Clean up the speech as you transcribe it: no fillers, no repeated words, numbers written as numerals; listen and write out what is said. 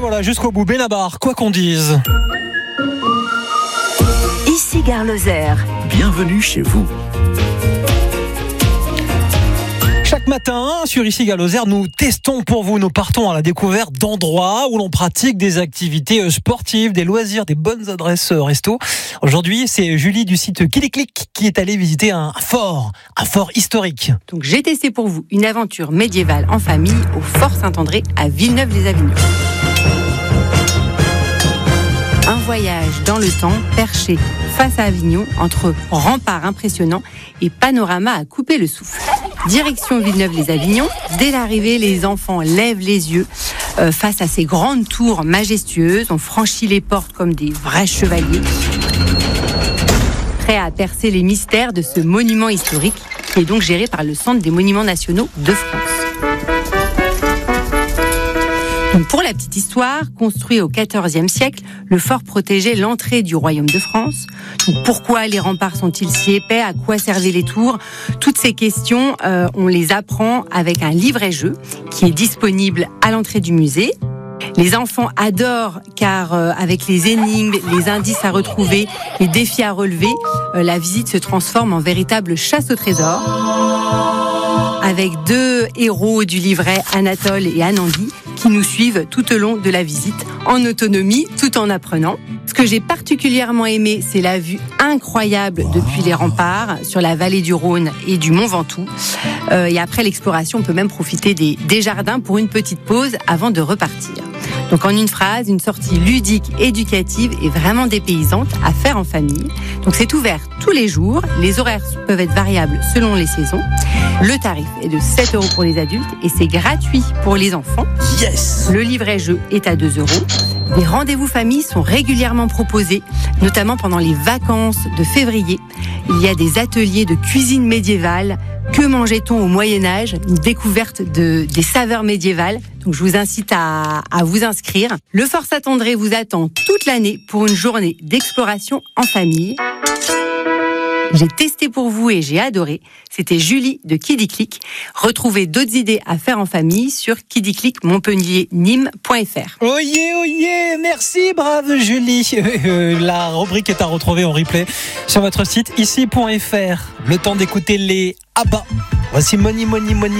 voilà, jusqu'au bout. Benabar, quoi qu'on dise. Ici Gare Lozère. Bienvenue chez vous. Chaque matin, sur Ici Gare Lozère, nous testons pour vous. Nous partons à la découverte d'endroits où l'on pratique des activités sportives, des loisirs, des bonnes adresses resto. Aujourd'hui, c'est Julie du site KiddyClick qui est allée visiter un fort historique. Donc j'ai testé pour vous une aventure médiévale en famille au Fort Saint-André à Villeneuve-les-Avignon. Un voyage dans le temps perché face à Avignon entre remparts impressionnants et panorama à couper le souffle. Direction Villeneuve-les-Avignon. Dès l'arrivée, les enfants lèvent les yeux face à ces grandes tours majestueuses. On franchit les portes comme des vrais chevaliers, prêts à percer les mystères de ce monument historique qui est donc géré par le Centre des Monuments Nationaux de France. Donc pour la petite histoire, construit au XIVe siècle, le fort protégeait l'entrée du royaume de France. Donc pourquoi les remparts sont-ils si épais? À quoi servaient les tours? Toutes ces questions, on les apprend avec un livret-jeu qui est disponible à l'entrée du musée. Les enfants adorent car avec les énigmes, les indices à retrouver, les défis à relever, la visite se transforme en véritable chasse au trésor. Avec deux héros du livret, Anatole et Anandi, qui nous suivent tout au long de la visite, en autonomie, tout en apprenant. Ce que j'ai particulièrement aimé, c'est la vue incroyable depuis les remparts, sur la vallée du Rhône et du Mont Ventoux. Et après l'exploration, on peut même profiter des jardins pour une petite pause avant de repartir. Donc en une phrase, une sortie ludique, éducative et vraiment dépaysante à faire en famille. Donc c'est ouvert tous les jours, les horaires peuvent être variables selon les saisons. Le tarif est de 7 € pour les adultes et c'est gratuit pour les enfants. Yes! Le livret-jeu est à 2 €. Des rendez-vous famille sont régulièrement proposés, notamment pendant les vacances de février. Il y a des ateliers de cuisine médiévale. Que mangeait-on au Moyen-Âge? Une découverte des saveurs médiévales. Donc je vous incite à vous inscrire. Le Fort Saint-André vous attend toute l'année pour une journée d'exploration en famille. J'ai testé pour vous et j'ai adoré. C'était Julie de KiddyClick. Retrouvez d'autres idées à faire en famille sur kiddyclick-montpellier-nîmes.fr. Oyez, merci, brave Julie. La rubrique est à retrouver en replay sur votre site ici.fr. Le temps d'écouter les Abba. Voici Money.